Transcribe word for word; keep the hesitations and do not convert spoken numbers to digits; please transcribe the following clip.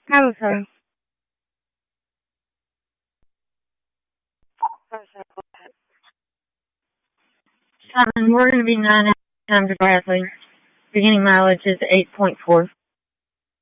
I'm sorry. Seven, we're going to be nine times Bradley. Beginning mileage is eight point four.